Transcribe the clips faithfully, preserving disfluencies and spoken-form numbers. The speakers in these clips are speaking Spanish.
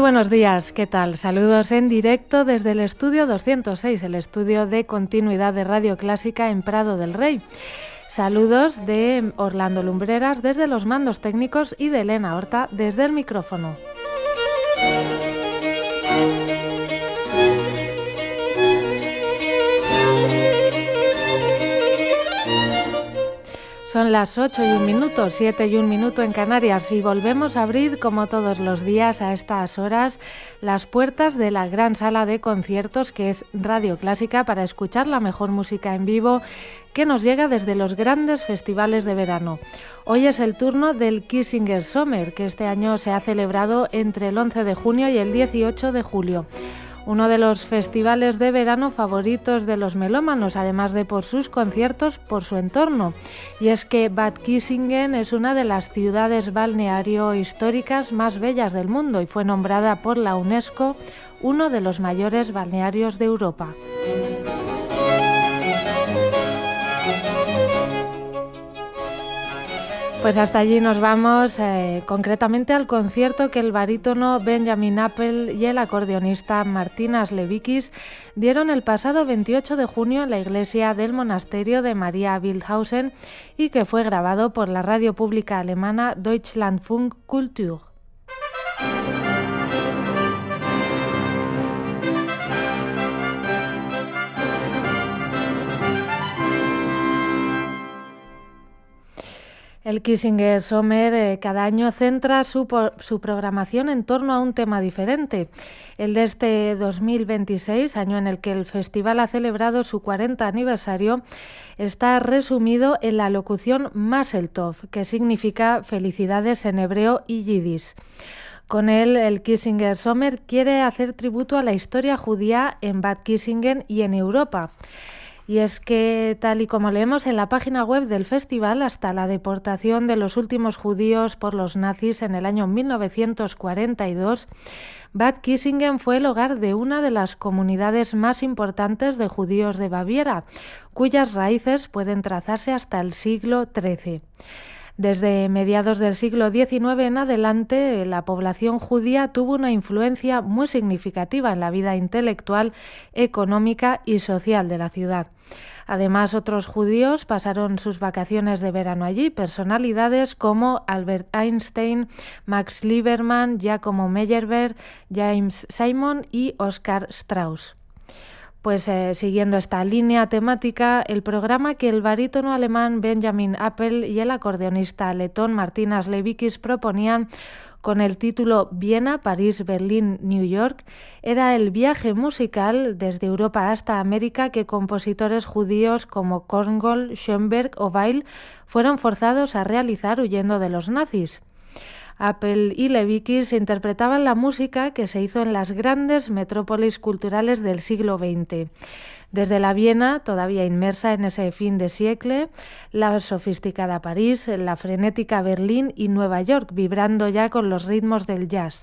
buenos días, ¿qué tal? Saludos en directo desde el estudio doscientos seis, el estudio de continuidad de Radio Clásica en Prado del Rey. Saludos de Orlando Lumbreras desde los mandos técnicos y de Elena Horta desde el micrófono. Son las ocho y un minuto, siete y un minuto en Canarias y volvemos a abrir, como todos los días a estas horas, las puertas de la gran sala de conciertos que es Radio Clásica para escuchar la mejor música en vivo que nos llega desde los grandes festivales de verano. Hoy es el turno del Kissinger Sommer, que este año se ha celebrado entre el once de junio y el dieciocho de julio. Uno de los festivales de verano favoritos de los melómanos, además de por sus conciertos, por su entorno. Y es que Bad Kissingen es una de las ciudades balneario históricas más bellas del mundo y fue nombrada por la UNESCO uno de los mayores balnearios de Europa. Pues hasta allí nos vamos, eh, concretamente al concierto que el barítono Benjamin Appel y el acordeonista Martinas Levikis dieron el pasado veintiocho de junio en la iglesia del monasterio de Maria Wildhausen y que fue grabado por la radio pública alemana Deutschlandfunk Kultur. El Kissinger Sommer eh, cada año centra su, su programación en torno a un tema diferente. El de este dos mil veintiséis, año en el que el festival ha celebrado su cuarenta aniversario, está resumido en la locución Mazel Tov, que significa felicidades en hebreo y yiddish. Con él, el Kissinger Sommer quiere hacer tributo a la historia judía en Bad Kissingen y en Europa. Y es que, tal y como leemos en la página web del festival, hasta la deportación de los últimos judíos por los nazis en el año mil novecientos cuarenta y dos, Bad Kissingen fue el hogar de una de las comunidades más importantes de judíos de Baviera, cuyas raíces pueden trazarse hasta el siglo trece. Desde mediados del siglo diecinueve en adelante, la población judía tuvo una influencia muy significativa en la vida intelectual, económica y social de la ciudad. Además, otros judíos pasaron sus vacaciones de verano allí, personalidades como Albert Einstein, Max Liebermann, Giacomo Meyerbeer, James Simon y Oscar Strauss. Pues eh, siguiendo esta línea temática, el programa que el barítono alemán Benjamin Appel y el acordeonista letón Martinas Levikis proponían con el título Viena, París, Berlín, New York, era el viaje musical desde Europa hasta América que compositores judíos como Korngold, Schoenberg o Weill fueron forzados a realizar huyendo de los nazis. Appel y Levikis interpretaban la música que se hizo en las grandes metrópolis culturales del siglo veinte. Desde la Viena, todavía inmersa en ese fin de siglo, la sofisticada París, la frenética Berlín y Nueva York, vibrando ya con los ritmos del jazz.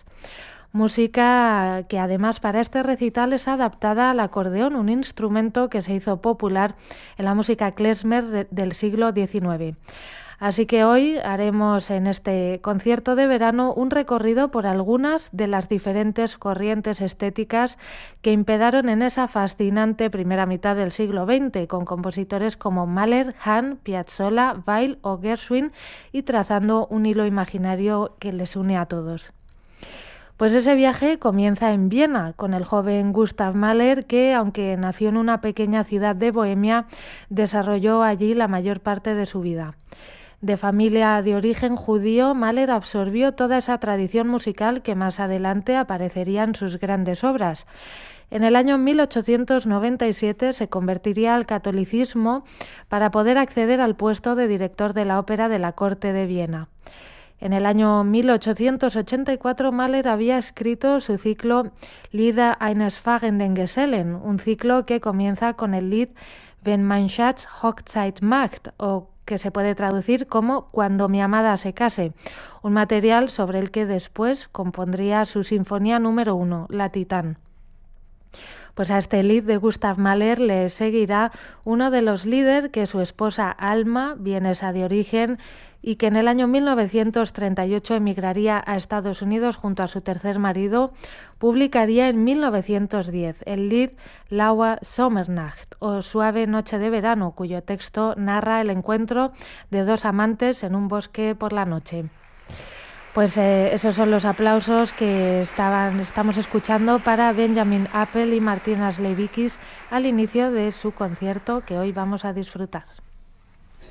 Música que además para este recital es adaptada al acordeón, un instrumento que se hizo popular en la música klezmer del siglo diecinueve. Así que hoy haremos en este concierto de verano un recorrido por algunas de las diferentes corrientes estéticas que imperaron en esa fascinante primera mitad del siglo veinte, con compositores como Mahler, Hahn, Piazzolla, Weill o Gershwin, y trazando un hilo imaginario que les une a todos. Pues ese viaje comienza en Viena, con el joven Gustav Mahler, que, aunque nació en una pequeña ciudad de Bohemia, desarrolló allí la mayor parte de su vida. De familia de origen judío, Mahler absorbió toda esa tradición musical que más adelante aparecería en sus grandes obras. En el año mil ochocientos noventa y siete se convertiría al catolicismo para poder acceder al puesto de director de la ópera de la corte de Viena. En el año mil ochocientos ochenta y cuatro, Mahler había escrito su ciclo Lieder eines fahrenden Gesellen, un ciclo que comienza con el lied Wenn mein Schatz Hochzeit macht, o que se puede traducir como Cuando mi amada se case, un material sobre el que después compondría su sinfonía número uno, La Titán. Pues a este lied de Gustav Mahler le seguirá uno de los líderes que su esposa Alma, vienesa de origen, y que en el año mil novecientos treinta y ocho emigraría a Estados Unidos junto a su tercer marido, publicaría en mil novecientos diez el Lied Laue Sommernacht, o Suave Noche de Verano, cuyo texto narra el encuentro de dos amantes en un bosque por la noche. Pues eh, esos son los aplausos que estaban, estamos escuchando para Benjamin Appel y Martina Sleivikis al inicio de su concierto que hoy vamos a disfrutar.